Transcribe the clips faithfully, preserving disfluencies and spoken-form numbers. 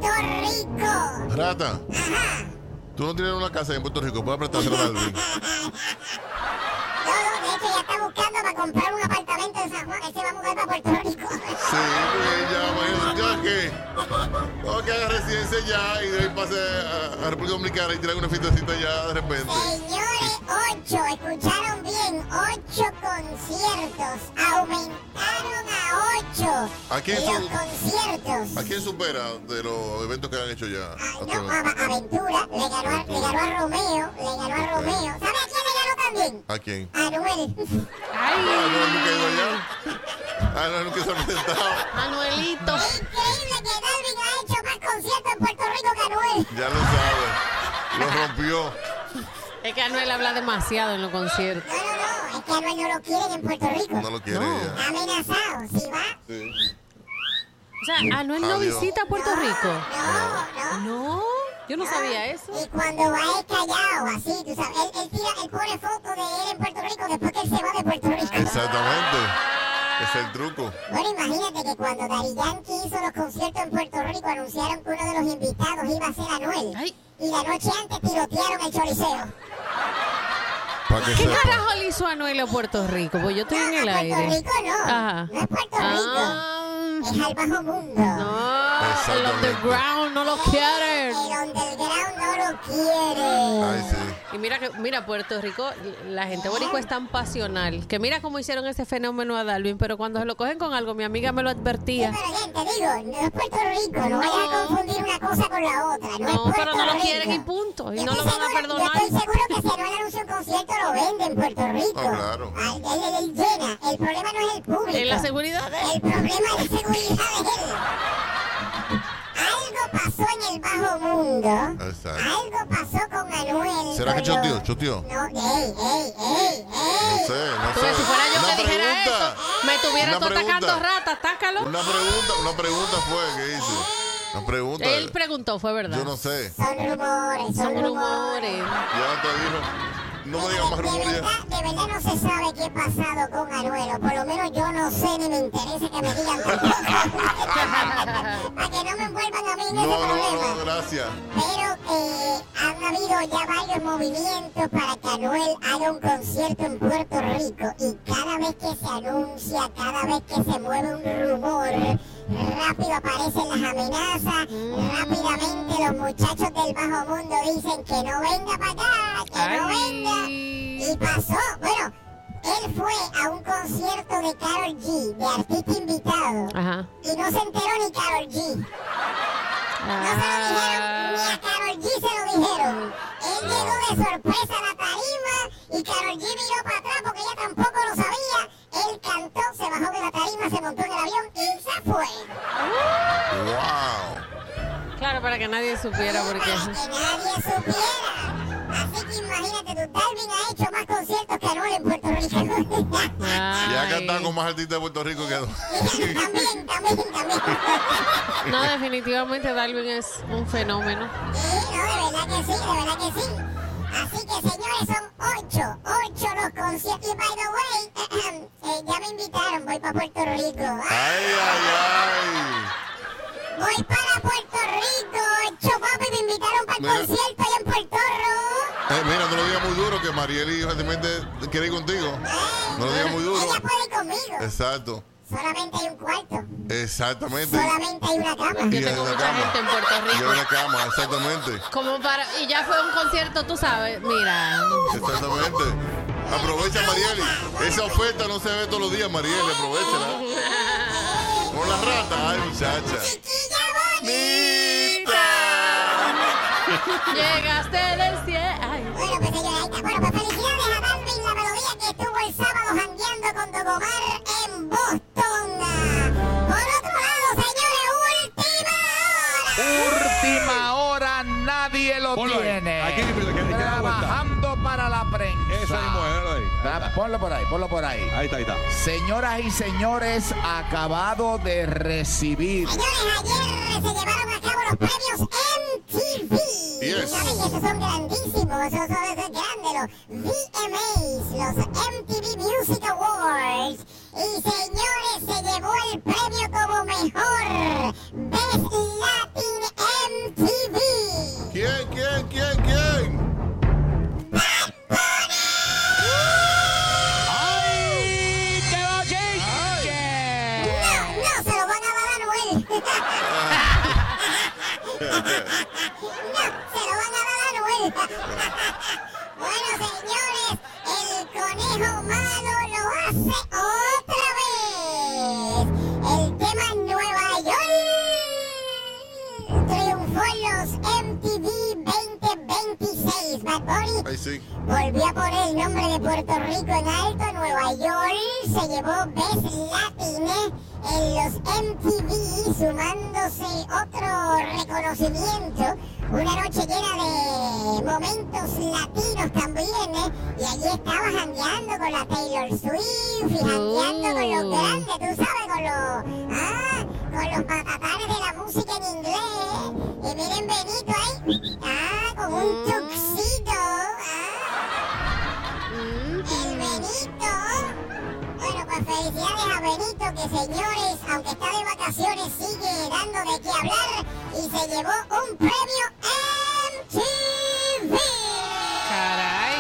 Puerto Rico. Rata. Ajá. Tú no tienes una casa en Puerto Rico, puedes prestársela a Dalvin. No, no, de hecho ya está buscando para comprar un apartamento en San Juan. Él se va a mudar para Puerto Rico. Sí, pues ya, bueno, ya que. No, que haga residencia ya y de ahí pase a, a República Dominicana y tirar una fiestecita ya de repente. Señores, ocho, escucharon bien, ocho conciertos. Aumentaron a ocho ¿A quién los son- conciertos. ¿A quién supera de los eventos que han hecho ya? Ay, hasta no, ahora? a- Aventura, le ganó, a, le ganó a Romeo, le ganó a Romeo. ¿Sabe a quién le ganó también? ¿A quién? A Anuel. Ah, no, nunca he ido allá. Ah, no, nunca se ha presentado. Manuelito. Increíble que Dalvin ha hecho más conciertos en Puerto Rico que Anuel. Ya lo sabe. Lo rompió. Es que Anuel habla demasiado en los conciertos. No, no, no, es que Anuel no lo quieren en Puerto Rico. No lo quiere No. ya. Amenazado, si va. Sí. O sea, Anuel no Adiós. visita Puerto Rico. No, no. No, yo no sabía eso. Y cuando va es callado, así, tú sabes. Él, él, tira, él pone fotos de él en Puerto Rico después que él se va de Puerto Rico. Exactamente. Ese es el truco. Bueno, imagínate que cuando Daddy Yankee hizo los conciertos en Puerto Rico, anunciaron que uno de los invitados iba a ser Anuel. Ay. Y la noche antes tirotearon el choriceo. Para que ¿Qué sepa. carajo le hizo Anuel a Puerto Rico? Pues yo estoy en el a Puerto aire. Rico no. Ajá. No es Puerto Rico. Ah, Es al bajo mundo. no, el Exactamente. underground no lo quieren. El underground no lo quiere. Ay, sí. Y mira que mira Puerto Rico, la gente boricua es tan pasional que mira cómo hicieron ese fenómeno a Dalvin, pero cuando se lo cogen con algo, mi amiga me lo Sí, advertía. pero gente, digo, no es Puerto Rico, no vayas a confundir una cosa con la otra. No, es No, Puerto pero no lo Rico. quieren y punto. Y Yo no lo estoy van a seguro- perdonar. Yo estoy seguro que si Anuel anuncia un concierto lo vende en Puerto Rico. Ah, claro. Ay, él, él- él llena. El problema no es el público. En la seguridad de El él. problema es la seguridad de él. Algo pasó en el bajo mundo. Exacto. Algo pasó con Anuel. ¿Será que con choteó? los- ¿Choteó? No, ey, ey, ey, No ey. sé, no Tú sé. ves, si fuera yo Una que dijera pregunta. eso, me estuviera Una todo atacando pregunta. rata, tácalo. Una pregunta, una pregunta fue que hizo. Una pregunta. Él preguntó, fue verdad. Yo no sé. Son rumores, son, Son rumores. rumores. Ya te dijo. No me digas más de, rumores. verdad, de verdad no se sabe qué ha pasado con Anuel, o por lo menos yo no sé ni me interesa que me digan tampoco. Para que no me envuelvan a mí en No, ese no, problema. no, gracias. Pero eh, han habido ya varios movimientos para que Anuel haga un concierto en Puerto Rico y cada vez que se anuncia, cada vez que se mueve un rumor, rápido aparecen las amenazas, rápidamente los muchachos del bajo mundo dicen que no venga para acá, que no venga. Y pasó, bueno, él fue a un concierto de Karol G, de artista invitado, Ajá. y no se enteró ni Karol G. No se lo dijeron, ni a Karol G se lo dijeron. Él llegó de sorpresa a la tarima y Karol G miró para atrás porque ella tampoco lo sabía. Él cantó, se bajó de la tarima, se montó en el avión y se fue. Wow. Claro, para que nadie supiera porque... Para que nadie supiera. Así que imagínate, tú, Dalvin ha hecho más conciertos que Anuel en Puerto Rico. Y ha Ay. cantado con más artistas de Puerto Rico que. También, también, también. No, definitivamente Dalvin es un fenómeno. Sí, no, de verdad que sí, de verdad que sí. Así que, señores, son ocho, ocho los conciertos. Y, by the way, eh, ya me invitaron, voy para Puerto Rico. Ay, ay, ay. Voy para Puerto Rico, ocho, papi, me invitaron para el Mira. concierto allá en Puerto Rico. Eh, mira, no lo digas muy duro que Marieli fácilmente quiere ir contigo. No lo digas muy duro. Ella puede ir conmigo. Exacto. Solamente hay un cuarto. Exactamente. Solamente hay una cama. Yo Y tengo hay una mucha cama. gente en Puerto Y hay Rico. una cama, exactamente. Como para... Y ya fue un concierto, tú sabes. Mira. Exactamente. Aprovecha, Marieli. Esa oferta no se ve todos los días, Marieli. Aprovechala. Con la rata. Ay, muchacha. Chiquilla bonita. Llegaste del cielo. Ay. Bueno, pues señorita, bueno, pues felicidades a Dalvin, la melodía que estuvo el sábado jangueando con Don Omar en Boston. Por otro lado, señores, última hora. Última hora, nadie lo Ponlo ahí. tiene. Aquí, que- que- que- que da vuelta. Trabajando para la prensa. Esa mismo, míralo ahí. Da- Ponlo por ahí, ponlo por ahí. Ahí está, ahí está. Señoras y señores, acabado de recibir. Señores, ayer se llevaron a cabo los premios M T V. Yes. Señores, y esos son grandísimos, esos son esos grandes, los V M As, los M T V Music Awards. Y señores, se llevó el premio como mejor Best Latin se lo van a dar a Noel. Bueno, señores, el conejo malo lo hace otra vez. El tema Nueva York triunfó en los M T V veinte veintiséis. Bad Bunny Ay, sí. volvió a poner el nombre de Puerto Rico en alto. Nueva York se llevó Best Latin en los M T V, sumándose otro reconocimiento. Una noche llena de momentos latinos también, ¿eh? Y allí estaba jangueando con la Taylor Swift y jangueando con los grandes, tú sabes, con los, ah, con los patatanes de la música en inglés. Y miren Benito ahí, ah, con un tuxedo, ah. El Benito. Bueno, pues felicidades a Benito, que señores, aunque está de vacaciones, sigue dando de qué hablar y se llevó un premio M T V. Caray.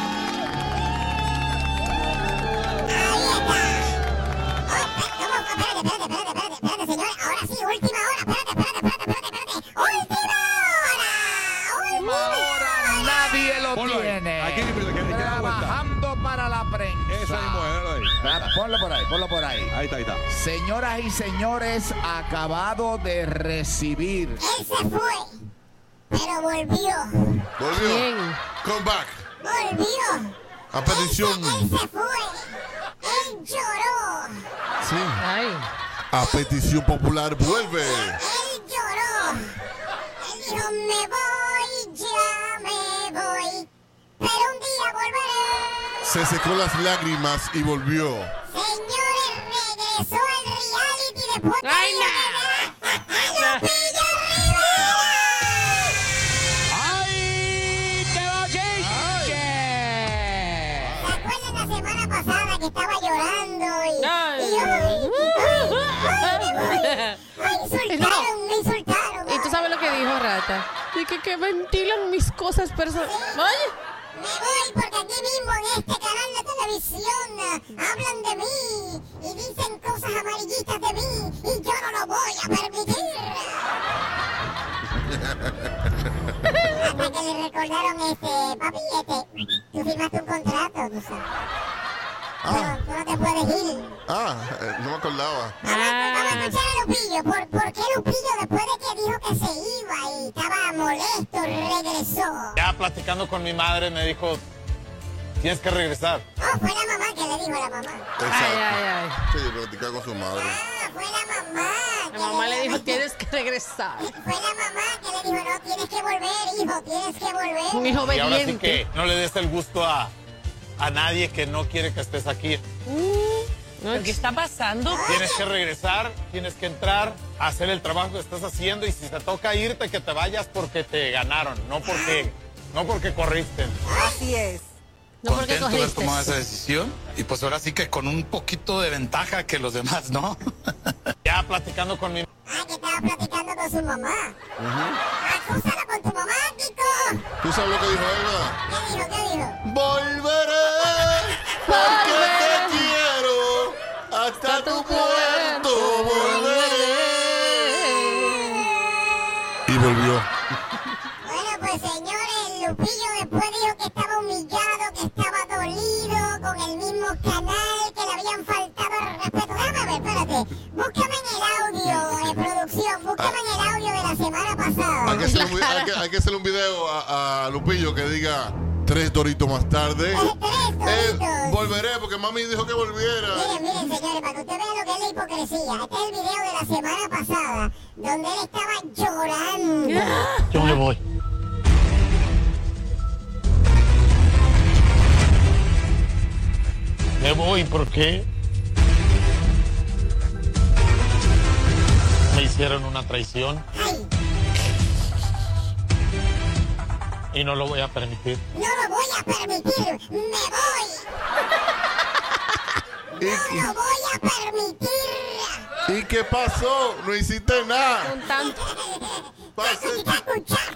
Ahí está. Oh, ¿cómo? Espérate, espérate, espérate, espérate, espérate, señores. Ahora sí, última hora. Espérate, espérate, espérate, espérate, espérate. ¡Última hora! ¡Última hora! Nadie lo Ponlo ahí. tiene. Aquí, que- que- que- que da vuelta. Trabajando para la prensa. Esa mismo, déjalo ahí. Ah, Ponlo por ahí, ponlo por ahí. Ahí está, ahí está. Señoras y señores, acabado de recibir Él se fue, pero volvió. Volvió. ¿Quién? Come back. Volvió. A petición. Él se, él se fue. Él lloró. Sí. Ay. A petición popular vuelve. Él lloró. Él dijo, me voy, ya me voy. Pero un día volveré. Se secó las lágrimas y volvió. Señores, regresó al reality después de... ¡Ay, no! ¡Lupillo Rivera! ¡Ay! ¡Te va ¿Se acuerdan la semana pasada que estaba llorando y... Ay. y ay, ay, ay, me voy. Ay, insultaron, me insultaron. ¿Y tú sabes lo que dijo Rata? Y que, que ventilan mis cosas personales. Oye. Me voy porque aquí mismo en este canal de televisión eh, hablan de mí y dicen cosas amarillistas de mí y yo no lo voy a permitir. Hasta que le recordaron este, papi, este, tú firmaste un contrato, tú sabes. Ah. No, tú no te puedes ir. Ah, eh, no me acordaba. Vamos, vamos a escuchar a Lupillo. ¿Por, ¿Por qué Lupillo, después de que dijo que se iba y estaba molesto, regresó? Ya platicando con mi madre me dijo, tienes que regresar. Oh, fue la mamá que le dijo a la mamá. Ay, ay, ay. Sí, yo platicaba con su madre. Ah, fue la mamá. que La mamá le dijo, tienes que regresar. Fue la mamá que le dijo, no, tienes que volver, hijo, tienes que volver. Un hijo Y ahora sí obediente. que no le des el gusto a, a nadie que no quiere que estés aquí. No, ¿Qué está pasando? Tienes que regresar, tienes que entrar, hacer el trabajo que estás haciendo y si te toca irte, que te vayas porque te ganaron, no porque, no porque corriste. Así es. no porque Contento de haber cogiste. tomado esa decisión y pues ahora sí que con un poquito de ventaja que los demás, ¿no? Ya platicando con mi Ah, que estaba platicando con su mamá. Acúsala con tu mamá, Kiko. ¿Tú sabes lo que dijo él, verdad? ¿Qué dijo? ¿Qué dijo? Volveré porque te quiero hasta tu puerto. Volveré. Y volvió. Bueno, pues señores, Lupillo después dijo que estaba humillado, que estaba dolido con el mismo canal, que le habían faltado el respeto. Déjame ver, espérate. Búscame en el audio de producción, búscame en el audio de la semana pasada. Hay que hacerle un, vi- hay que, hay que hacerle un video a, a Lupillo que diga tres doritos más tarde. Tres Eh, doritos. volveré porque mami dijo que volviera. Miren, miren, señores, para que ustedes vean lo que es la hipocresía. Este es el video de la semana pasada, donde él estaba llorando. Yo me voy. Me voy porque me hicieron una traición Ay, y no lo voy a permitir. no lo voy a permitir, me voy. No lo voy a permitir. ¿Y qué pasó? No hiciste nada. Un tanto. Pase- Así que escuchar.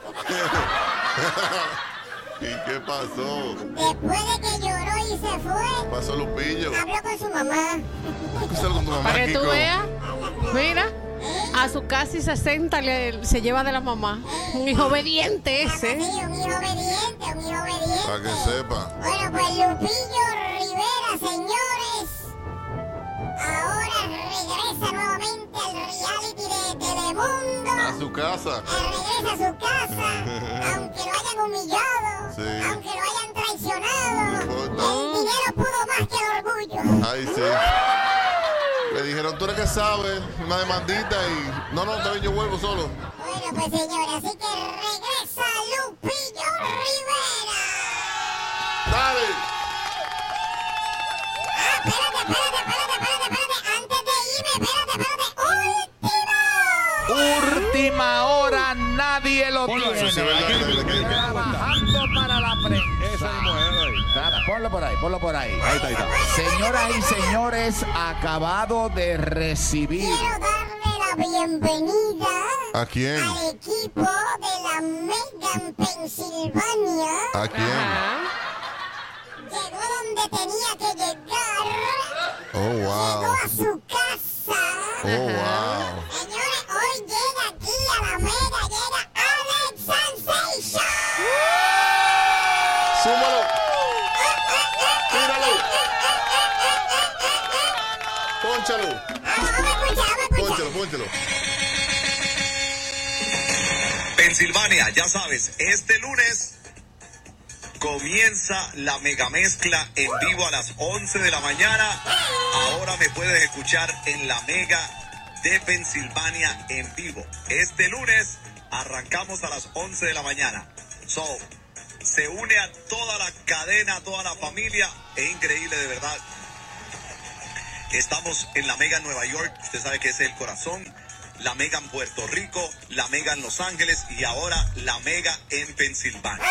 ¿Y qué pasó? Después de que lloró y se fue, Pasó Lupillo. habló con su mamá. Acúsalo con tu mamá, Para que tú Kiko. veas. Mira. ¿Eh? A su casi sesenta le, se lleva de la mamá. Un hijo obediente ese. Sí, un hijo obediente, un hijo obediente. Para que sepa. Bueno, pues Lupillo Rivera, señores, ahora regresa nuevamente al reality de Telemundo. A su casa. Regresa a su casa, aunque lo hayan humillado, Sí. aunque lo hayan traicionado. No importa. El dinero pudo más que el orgullo. Ahí sí. Le dijeron, tú eres que sabes, una demandita y... No, no, también yo vuelvo solo. Bueno, pues señores, así que regresa Lupillo Rivera. ¡Dale! Ah, espérate, espérate, espérate, espérate, espérate. Antes de irme, espérate, espérate. ¡Último! Última hora, nadie lo Ponlo tiene. eso, sí, ¿verdad? Aquí Que- que- que- trabajando para la prensa. Esa misma es, ahí. Ah, Ponlo por ahí, ponlo por ahí. Ahí está, ahí está. Señoras y señores, acabado de recibir Quiero darle la bienvenida ¿A quién? al equipo de la Megan Pensilvania. ¿A quién? Ajá. Llegó donde tenía que llegar. Oh, Llegó wow. a su casa. Oh, wow. Señores, hoy llega aquí a la Mega, llega Alex Sensation. ¡Súmalo! ¡Tíralo! ¡Pónchalo! Vamos a escuchar, vamos a escuchar. ¡Pónchalo, pónchalo! Pensilvania, ya sabes, este lunes comienza la mega mezcla en vivo a las once de la mañana. Ahora me puedes escuchar en la mega de Pensilvania en vivo. Este lunes arrancamos a las once de la mañana. So, se une a toda la cadena, a toda la familia. Es increíble, de verdad. Estamos en la mega en Nueva York. Usted sabe que ese es el corazón. La mega en Puerto Rico, la mega en Los Ángeles y ahora la mega en Pensilvania.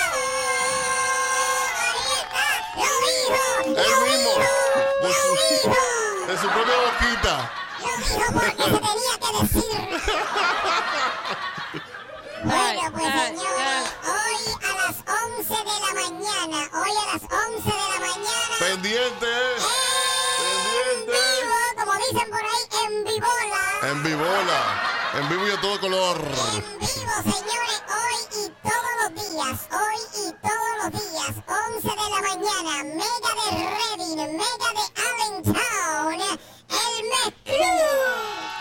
¡Lo dijo! ¡El ¡Lo mismo! dijo! De su, de su propia boquita. Lo dijo porque se tenía que decir. Bueno, pues Ay, ay, señores, hoy a las once de la mañana, hoy a las once de la mañana, Pendiente, ¿eh? en Pendiente. vivo, como dicen por ahí, en vivola. En vivola. En vivo y a todo color. En vivo, señores, hoy y todos los días, hoy y todos los días, once de la mañana, mega de Reading, mega de Allentown, el Mezclú,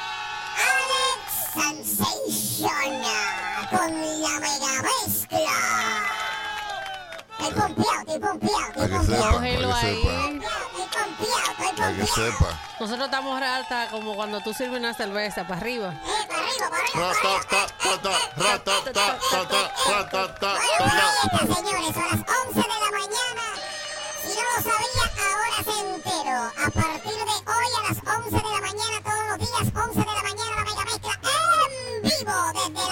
Alex Sensation, con la mega mezcla. Estoy pompeado, estoy pompeado, estoy Para que pompeado. sepa, Cógelo para que ahí. sepa. Estoy pompeado, estoy Para que pompeado. sepa. Nosotros estamos rata como cuando tú sirves una cerveza para arriba. Eh, para arriba, para arriba, para arriba. Ratata, ratata, ratata, ratata, Bueno, pues ahí ratata. está, señores, a las once de la mañana. Si no lo sabía, ahora se enteró. A partir de hoy, a las once de la mañana, todos los días, once de la mañana, la mega mezcla en vivo desde